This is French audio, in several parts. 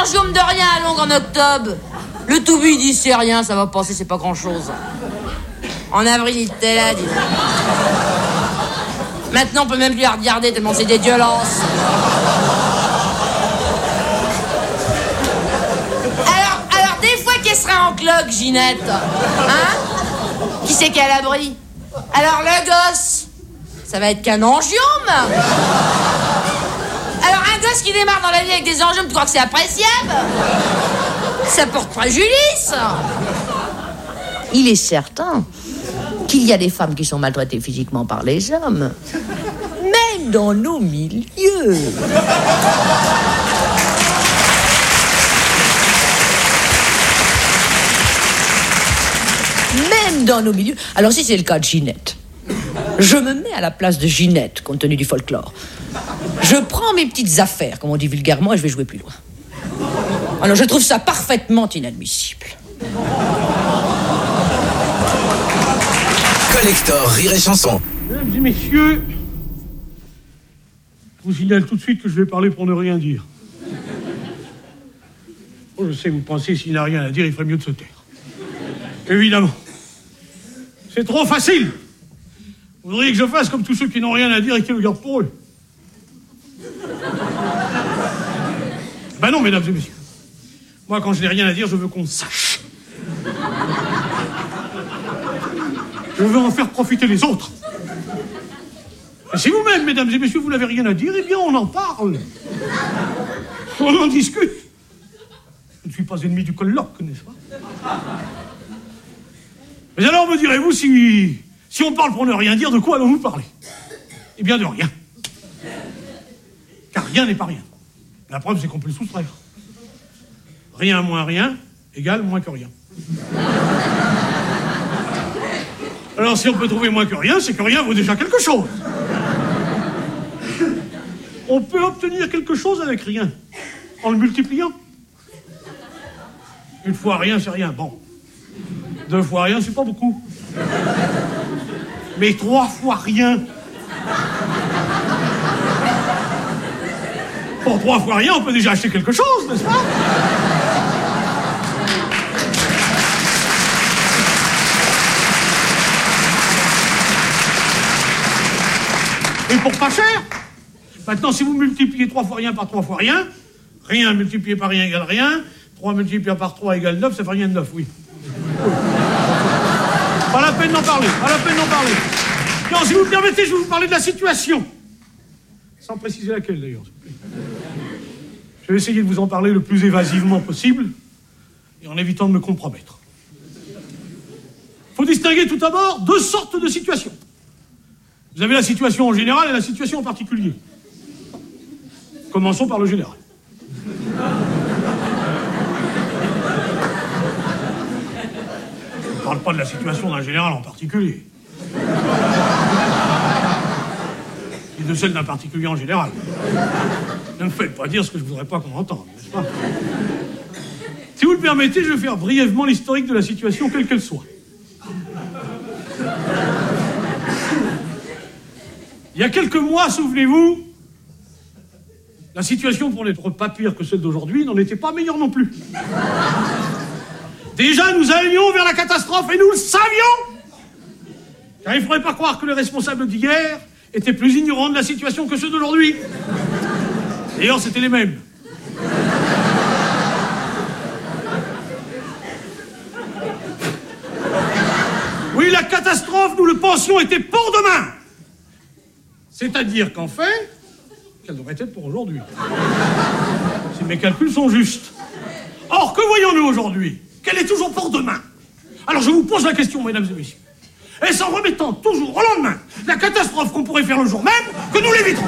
angiome de rien à Londres en octobre. Le Toubu, il dit c'est rien, ça va passer, c'est pas grand-chose. En avril, il était là, dis donc. Maintenant, on peut même plus la regarder tellement c'est des violences. Alors, des fois qu'elle sera en cloque, Ginette. Hein? Qui c'est qu'à l'abri? Alors, le gosse, ça va être qu'un angiome. Alors, un gosse qui démarre dans la vie avec des angiomes, tu crois que c'est appréciable? Ça porte préjudice. Il est certain qu'il y a des femmes qui sont maltraitées physiquement par les hommes, même dans nos milieux. Même dans nos milieux. Alors si c'est le cas de Ginette, je me mets à la place de Ginette, compte tenu du folklore. Je prends mes petites affaires, comme on dit vulgairement, et je vais jouer plus loin. Alors je trouve ça parfaitement inadmissible. Collector Rire et Chanson. Mesdames et messieurs, je vous signale tout de suite que je vais parler pour ne rien dire. Oh, je sais, vous pensez s'il n'a rien à dire, il ferait mieux de se taire. Évidemment. C'est trop facile. Vous voudriez que je fasse comme tous ceux qui n'ont rien à dire et qui le gardent pour eux. Ben non, mesdames et messieurs. Moi, quand je n'ai rien à dire, je veux qu'on sache. Je veux en faire profiter les autres. Et si vous-même, mesdames et messieurs, vous n'avez rien à dire, eh bien, on en parle. On en discute. Je ne suis pas ennemi du colloque, n'est-ce pas? Mais alors, me direz-vous, si on parle pour ne rien dire, de quoi allons-nous parler? Eh bien, de rien. Car rien n'est pas rien. La preuve, c'est qu'on peut le soustraire. Rien moins rien égale moins que rien. Alors, si on peut trouver moins que rien, c'est que rien vaut déjà quelque chose. On peut obtenir quelque chose avec rien, en le multipliant. Une fois rien, c'est rien. Bon. 2 fois rien, c'est pas beaucoup. Mais 3 fois rien. Pour 3 fois rien, on peut déjà acheter quelque chose, n'est-ce pas? Et pour pas cher. Maintenant, si vous multipliez 3 fois rien par 3 fois rien, rien multiplié par rien égale rien, 3 multiplié par 3 égale 9, ça fait rien de 9, oui. Pas la peine d'en parler, pas la peine d'en parler. Non, si vous me permettez, je vais vous parler de la situation. Sans préciser laquelle, d'ailleurs, s'il vous plaît. Je vais essayer de vous en parler le plus évasivement possible et en évitant de me compromettre. Il faut distinguer tout d'abord 2 sortes de situations. Vous avez la situation en général et la situation en particulier. Commençons par le général. Je ne parle pas de la situation d'un général en particulier. Et de celle d'un particulier en général. Ne me faites pas dire ce que je ne voudrais pas qu'on entende, n'est-ce pas? Si vous le permettez, je vais faire brièvement l'historique de la situation, quelle qu'elle soit. Il y a quelques mois, souvenez-vous, la situation, pour n'être pas pire que celle d'aujourd'hui, n'en était pas meilleure non plus. Déjà, nous allions vers la catastrophe et nous le savions. Car il ne faudrait pas croire que les responsables d'hier étaient plus ignorants de la situation que ceux d'aujourd'hui. D'ailleurs, c'était les mêmes. Oui, la catastrophe, nous le pensions, était pour demain. C'est-à-dire qu'en fait, qu'elle devrait être pour aujourd'hui. Si mes calculs sont justes. Or, que voyons-nous aujourd'hui? Qu'elle est toujours pour demain. Alors je vous pose la question, mesdames et messieurs. Est-ce en remettant toujours au lendemain la catastrophe qu'on pourrait faire le jour même que nous l'éviterons?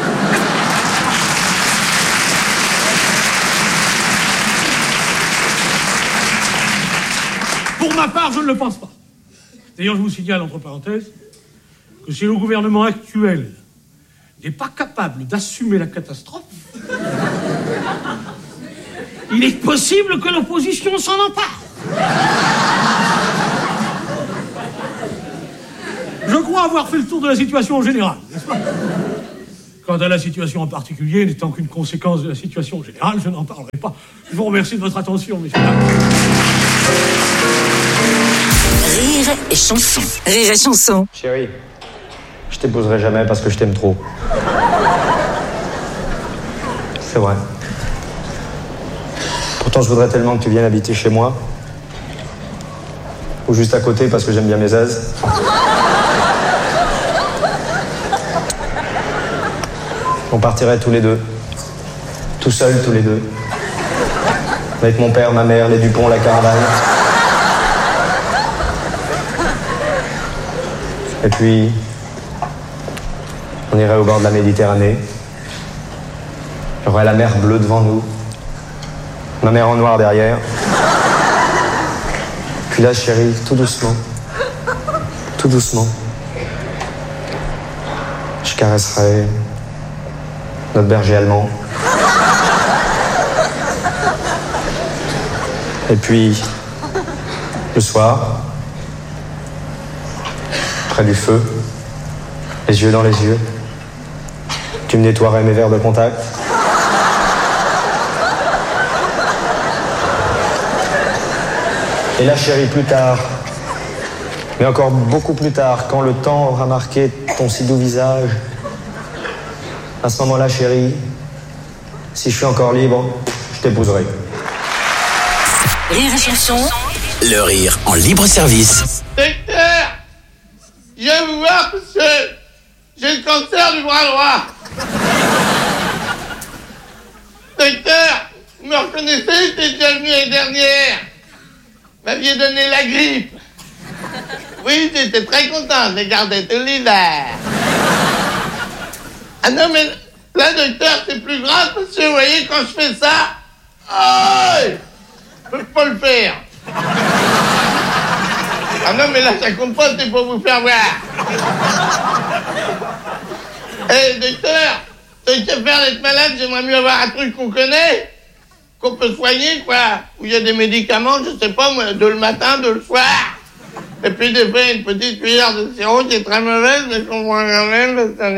Pour ma part, je ne le pense pas. D'ailleurs, je vous signale, entre parenthèses, que si le gouvernement actuel n'est pas capable d'assumer la catastrophe, il est possible que l'opposition s'en empare. Je crois avoir fait le tour de la situation en général, n'est-ce pas? Quant à la situation en particulier, n'étant qu'une conséquence de la situation générale, je n'en parlerai pas. Je vous remercie de votre attention, messieurs. Rire et chanson. Rire et chanson. Chérie, je t'épouserai jamais parce que je t'aime trop. C'est vrai. Pourtant, je voudrais tellement que tu viennes habiter chez moi. Ou juste à côté parce que j'aime bien mes aises. On partirait tous les deux. Tout seuls, tous les deux. Avec mon père, ma mère, les Dupont, la caravane. Et puis, on irait au bord de la Méditerranée. Il y aurait la mer bleue devant nous. Ma mère en noir derrière. Puis là, chérie, tout doucement. Tout doucement. Je caresserai notre berger allemand. Et puis, le soir, près du feu, les yeux dans les yeux, tu me nettoierais mes verres de contact. Et là, chérie, plus tard, mais encore beaucoup plus tard, quand le temps aura marqué ton si doux visage, à ce moment-là, chérie, si je suis encore libre, je t'épouserai. Rire et chanson. Le rire en libre service. Docteur, je viens vous voir parce que j'ai le cancer du bras droit. Docteur, vous me reconnaissez, j'étais déjà venu l'année dernière. Vous m'aviez donné la grippe. Oui, j'étais très content, je l'ai gardé tout l'hiver. Ah non, mais là, docteur, c'est plus grave parce que vous voyez, quand je fais ça, aïe, je peux pas le faire. Ah non, mais là, ça compte pas, c'est pour vous faire voir. Eh, docteur, tant qu'à faire d'être malade, j'aimerais mieux avoir un truc qu'on connaît, qu'on peut soigner, quoi. Où il y a des médicaments, je sais pas, moi, de le matin, de le soir. Et puis, des fois, une petite cuillère de sirop qui est très mauvaise, mais qu'on voit quand même, parce que...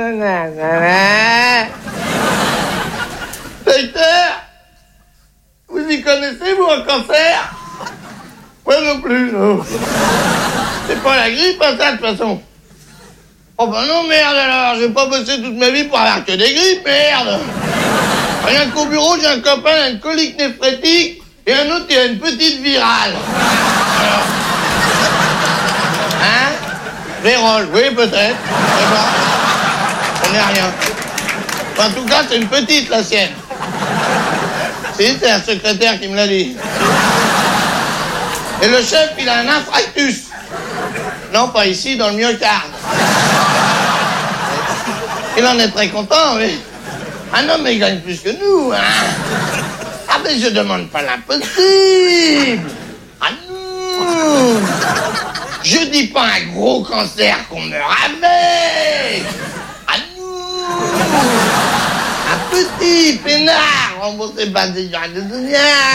Docteur, vous y connaissez, vous, un cancer? Moi non plus, non. C'est pas la grippe, hein, ça, de toute façon. Oh ben non, merde, alors, je vais pas bosser toute ma vie pour avoir que des grippes, merde. Rien qu'au bureau, j'ai un copain, il a une colique néphrétique, et un autre, il a une petite virale. Alors... Hein? Vérole, oui, peut-être. On n'est rien. Enfin, en tout cas, c'est une petite, la sienne. Si, c'est un secrétaire qui me l'a dit. Et le chef, il a un infarctus. Non, pas ici, dans le myocarde. Il en est très content, mais... Ah non, mais il gagne plus que nous, hein. Ah, mais je demande pas l'impossible. Ah non. Je dis pas un gros cancer qu'on meurt avec. Ah non. Un petit peinard remboursé par des gens de dunia.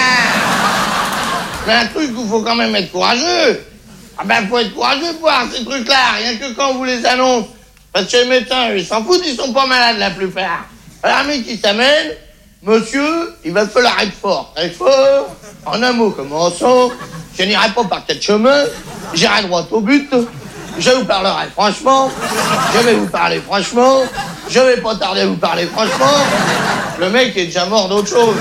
Mais un truc où il faut quand même être courageux. Ah ben, faut être courageux pour voir ces trucs-là, rien que quand on vous les annonce. Parce que les médecins, ils s'en foutent, ils sont pas malades la plupart. Alors, un mec qui s'amène, monsieur, il va falloir être fort. Être fort, en un mot, commençons. Je n'irai pas par quatre chemins, j'irai droit au but. Je vous parlerai franchement, je vais vous parler franchement, je vais pas tarder à vous parler franchement. Le mec est déjà mort d'autre chose.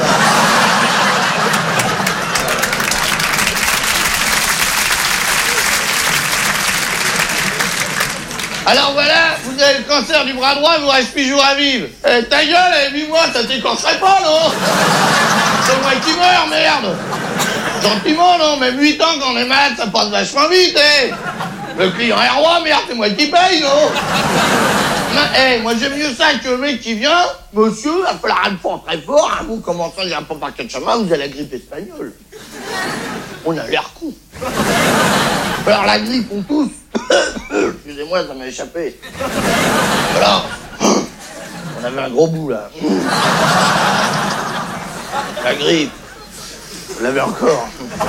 Alors voilà, vous avez le cancer du bras droit, il vous reste 8 jours à vivre. Eh, ta gueule, 8 mois, ça t'écorcherait pas, non? C'est moi qui meurs, merde. Gentiment, non, même 8 ans quand on est malade, ça passe vachement vite, eh. Le client est roi, merde, c'est moi qui paye, non? Eh, moi j'aime mieux ça que le mec qui vient, monsieur, il va falloir être fort, très fort, hein, vous commencez à pas par quel chemin, vous avez la grippe espagnole. On a l'air con. Alors la grippe, on tousse. Excusez-moi, ça m'a échappé. Voilà. On avait un gros bout, là. La grippe. Vous l'avez encore.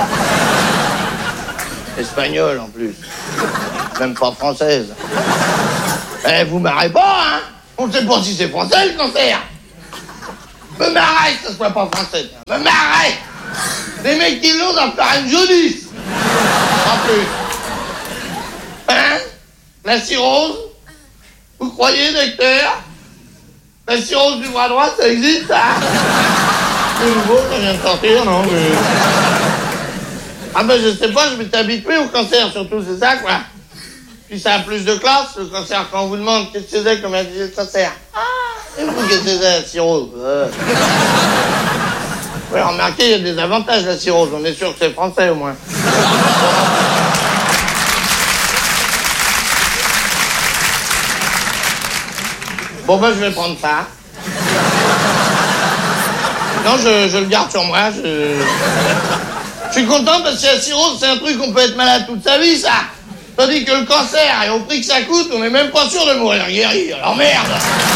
Espagnole, en plus. Même pas française. Eh, vous marrez pas, hein? On ne sait pas si c'est français, le cancer. Me m'arrête que ça soit pas français. Me m'arrête. Les mecs qui l'ont doivent faire une jaunisse. En plus. Hein? La cirrhose? Vous croyez, docteur? La cirrhose du bras droit, ça existe, ça? C'est nouveau, ça vient de sortir, non? Mais... Ah ben je sais pas, je m'étais habitué au cancer, surtout, c'est ça, quoi. Puis ça a plus de classe, le cancer, quand on vous demande qu'est-ce que c'est, comment dit le cancer. Ah, et vous, qu'est-ce que c'est, la cirrhose? Ouais, remarquez, il y a des avantages, la cirrhose, on est sûr que c'est français, au moins. Bon, ben, je vais prendre ça. Non, je le garde sur moi, Je suis content parce que la cirrhose, c'est un truc qu'on peut être malade toute sa vie, ça. Tandis que le cancer, et au prix que ça coûte, on n'est même pas sûr de mourir guéri. Alors merde.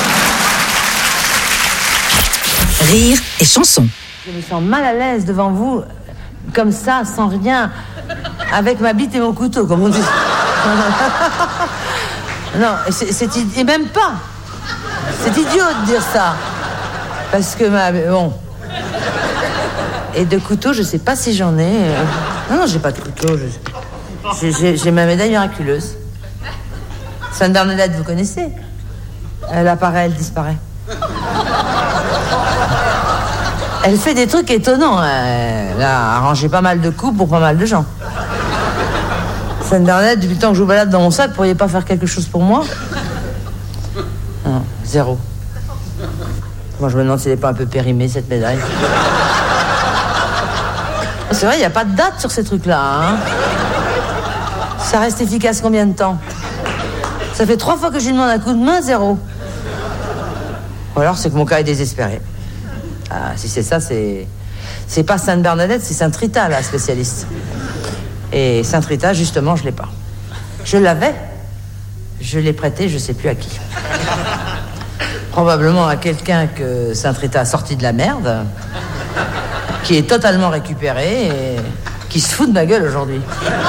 Rire et chanson. Je me sens mal à l'aise devant vous, comme ça, sans rien, avec ma bite et mon couteau, comme on dit. Non, et même pas. C'est idiot de dire ça. Parce que bon. Et de couteau, je sais pas si j'en ai. Non, j'ai pas de couteau. J'ai ma médaille miraculeuse. Sainte Bernadette, vous connaissez? Elle apparaît, elle disparaît. Elle fait des trucs étonnants. Elle a arrangé pas mal de coups pour pas mal de gens. Sainte Bernadette, depuis le temps que je vous balade dans mon sac, pourriez pas faire quelque chose pour moi? Non, zéro. Moi, je me demande si elle n'est pas un peu périmée, cette médaille. C'est vrai, il n'y a pas de date sur ces trucs-là, hein. Ça reste efficace combien de temps? Ça fait 3 fois que je lui demande un coup de main, zéro. Ou alors, c'est que mon cas est désespéré. Ah, si c'est ça, c'est pas Sainte Bernadette, c'est Sainte Rita, la spécialiste. Et Sainte Rita, justement, je l'ai pas. Je l'avais. Je l'ai prêté, je sais plus à qui. Probablement à quelqu'un que Sainte Rita a sorti de la merde, qui est totalement récupéré et qui se fout de ma gueule aujourd'hui.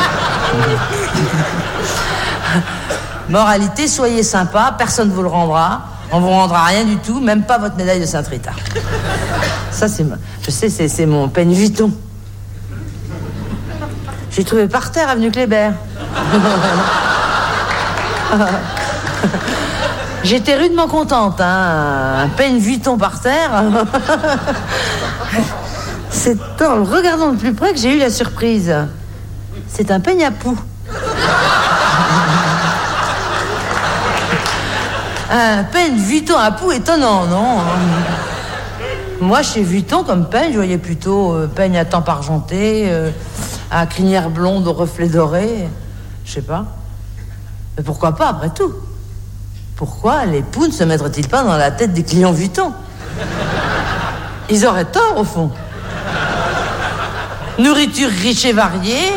Moralité, soyez sympa, personne ne vous le rendra. On vous rendra rien du tout, même pas votre médaille de Sainte Rita. Ça, je sais, c'est mon peigne Vuitton. J'ai trouvé par terre, avenue Kléber. J'étais rudement contente, hein. Un peigne Vuitton par terre. C'est en le regardant de plus près que j'ai eu la surprise. C'est un peigne à poux. Un peigne Vuitton à poux étonnant, non? Moi, chez Vuitton, comme peigne, je voyais plutôt peigne à tempe argentée, à crinière blonde au reflet doré. Je sais pas. Mais pourquoi pas, après tout? Pourquoi les poux ne se mettraient-ils pas dans la tête des clients Vuitton? Ils auraient tort, au fond. Nourriture riche et variée,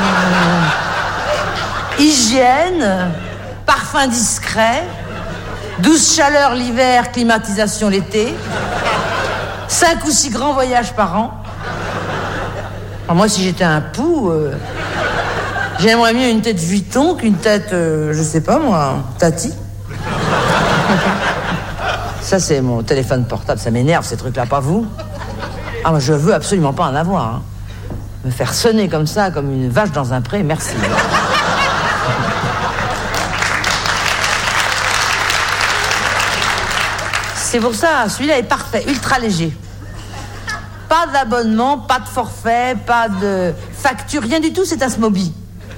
hygiène, parfum discret, douce chaleur l'hiver, climatisation l'été, 5 ou 6 grands voyages par an. Alors moi, si j'étais un pou, j'aimerais mieux une tête Vuitton qu'une tête, je sais pas moi, Tati. Ça, c'est mon téléphone portable, ça m'énerve ces trucs-là, pas vous? Ah, moi, je veux absolument pas en avoir, hein. Me faire sonner comme ça, comme une vache dans un pré, merci. C'est pour ça, celui-là est parfait, ultra léger. Pas d'abonnement, pas de forfait, pas de facture, rien du tout, c'est un Smoby.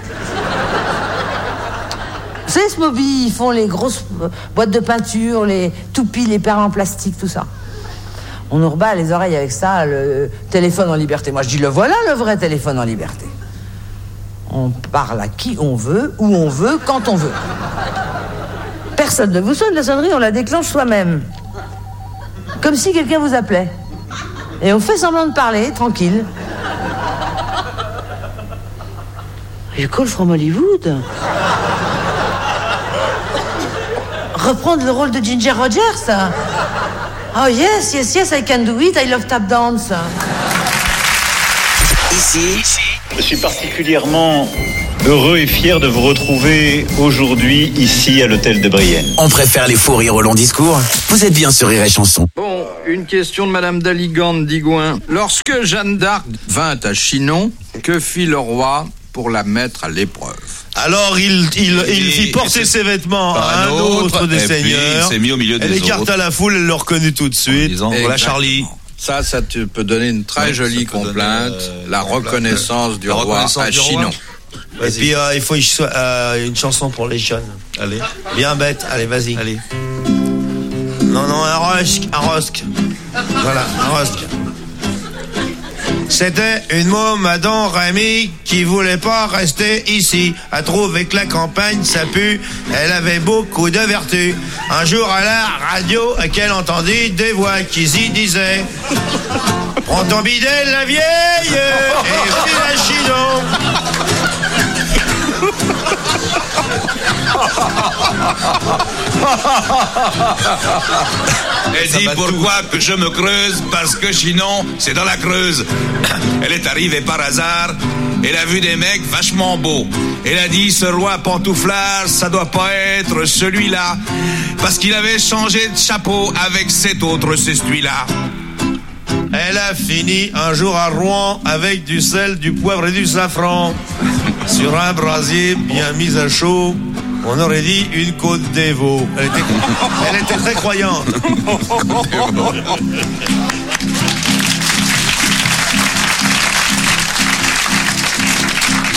Vous savez, Smoby, ils font les grosses boîtes de peinture, les toupies, les perles en plastique, tout ça. On nous rebat les oreilles avec ça, le téléphone en liberté. Moi, je dis, le voilà, le vrai téléphone en liberté. On parle à qui on veut, où on veut, quand on veut. Personne ne vous sonne, la sonnerie, on la déclenche soi-même. Comme si quelqu'un vous appelait. Et on fait semblant de parler, tranquille. You call from Hollywood. Reprendre le rôle de Ginger Rogers. Oh yes, yes, yes, I can do it, I love tap dance. Ici, je suis particulièrement heureux et fier de vous retrouver aujourd'hui ici à l'hôtel de Brienne. on préfère les faux rires au long discours. Vous êtes bien sur Rire et Chanson. Bon, Une question de Madame d'Aligande d'Igouin. Lorsque Jeanne d'Arc vint à Chinon, que fit le roi pour la mettre à l'épreuve? Alors il fit porter ses vêtements à un autre des seigneurs. Il s'est mis au milieu des autres. Elle écarta la foule, elle le reconnut tout de suite. Voilà Charlie. Ça te peut donner une très jolie complainte. La reconnaissance du roi à Chinon. Et puis il faut une chanson pour les jeunes. Allez. Bien bête, allez, vas-y. Allez. Non, un rosque. Voilà, un rosque. C'était une môme à Don Rémy qui voulait pas rester ici. A trouvé que la campagne ça pue, elle avait beaucoup de vertus. Un jour à la radio, qu'elle entendit des voix qui y disaient: prends ton bidet la vieille et file à Chinon. Elle dit pourquoi que je me creuse, parce que Chinon, c'est dans la Creuse. Elle est arrivée par hasard, elle a vu des mecs vachement beaux. Elle a dit, ce roi pantouflard, ça doit pas être celui-là, parce qu'il avait changé de chapeau avec cet autre, c'est celui-là. Elle a fini un jour à Rouen avec du sel, du poivre et du safran. Sur un brasier bien mis à chaud, on aurait dit une côte des veaux. Elle était très croyante.